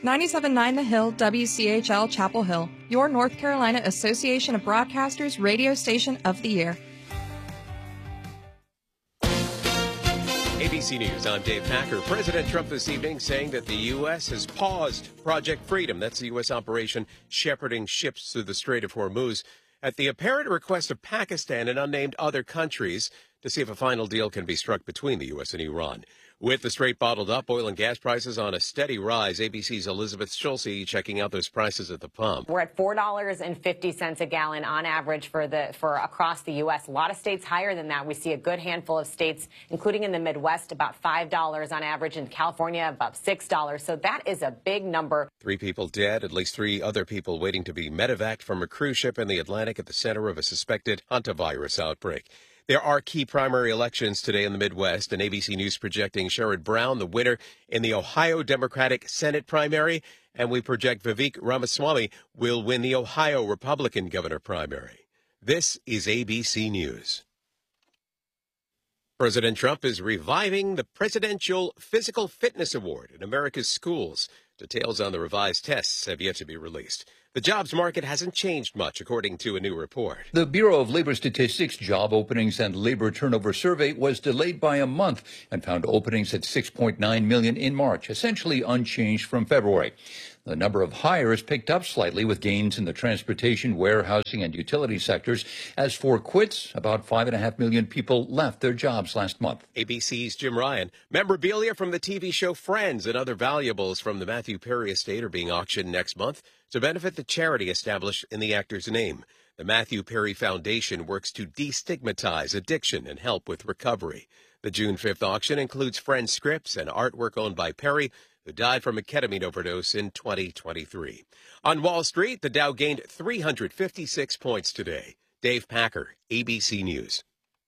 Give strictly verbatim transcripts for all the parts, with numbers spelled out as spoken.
ninety-seven point nine The Hill, W C H L Chapel Hill, your North Carolina Association of Broadcasters radio station of the year. A B C News, I'm Dave Packer. President Trump this evening saying that the U S has paused Project Freedom. That's the U S operation shepherding ships through the Strait of Hormuz at the apparent request of Pakistan and unnamed other countries to see if a final deal can be struck between the U S and Iran. With the strait bottled up, oil and gas prices on a steady rise. A B C's Elizabeth Schulze checking out those prices at the pump. We're at four dollars and fifty cents a gallon on average for the for across the U S. A lot of states higher than that. We see a good handful of states, including in the Midwest, about five dollars on average. In California, about six dollars. So that is a big number. Three people dead, at least three other people waiting to be medevaced from a cruise ship in the Atlantic at the center of a suspected hantavirus outbreak. There are key primary elections today in the Midwest, and A B C News projecting Sherrod Brown the winner in the Ohio Democratic Senate primary, and we project Vivek Ramaswamy will win the Ohio Republican governor primary. This is A B C News. President Trump is reviving the Presidential Physical Fitness Award in America's schools. Details on the revised tests have yet to be released. The jobs market hasn't changed much, according to a new report. The Bureau of Labor Statistics Job Openings and Labor Turnover Survey was delayed by a month and found openings at six point nine million in March, essentially unchanged from February. The number of hires picked up slightly with gains in the transportation, warehousing, and utility sectors. As for quits, about five and a half million people left their jobs last month. A B C's Jim Ryan. Memorabilia from the T V show Friends and other valuables from the Matthew Perry estate are being auctioned next month to benefit the charity established in the actor's name. The Matthew Perry Foundation works to destigmatize addiction and help with recovery. The June fifth auction includes Friends scripts and artwork owned by Perry, who died from a ketamine overdose in twenty twenty-three. On Wall Street, the Dow gained three hundred fifty-six points today. Dave Packer, A B C News.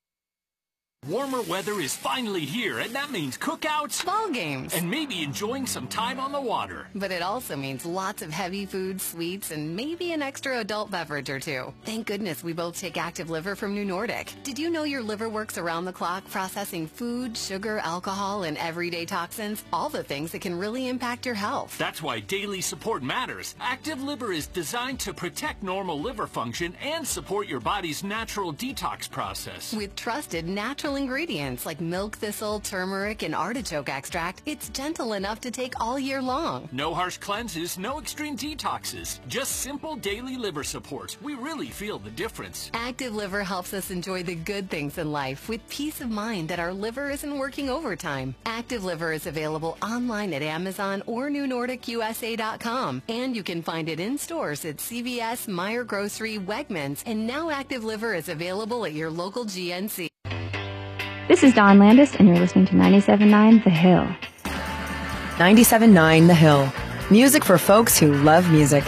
Warmer weather is finally here, and that means cookouts, ball games, and maybe enjoying some time on the water. But it also means lots of heavy food, sweets, and maybe an extra adult beverage or two. Thank goodness we both take Active Liver from New Nordic. Did you know your liver works around the clock processing food, sugar, alcohol, and everyday toxins? All the things that can really impact your health. That's why daily support matters. Active Liver is designed to protect normal liver function and support your body's natural detox process. With trusted natural ingredients like milk thistle, turmeric, and artichoke extract, it's gentle enough to take all year long. No harsh cleanses, no extreme detoxes, just simple daily liver support. We really feel the difference. Active Liver helps us enjoy the good things in life with peace of mind that our liver isn't working overtime. Active Liver is available online at Amazon or New Nordic U S A dot com, and you can find it in stores at C V S, Meijer Grocery, Wegmans, and now Active Liver is available at your local G N C. This is Dawn Landis, and you're listening to ninety-seven point nine The Hill. ninety-seven point nine The Hill. Music for folks who love music.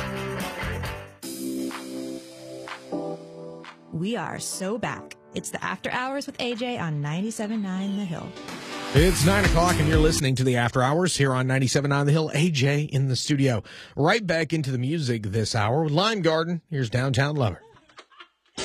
We are so back. It's the After Hours with A J on ninety-seven point nine The Hill. It's nine o'clock, and you're listening to the After Hours here on ninety-seven point nine The Hill. A J in the studio. Right back into the music this hour with Lime Garden. Here's Downtown Lover.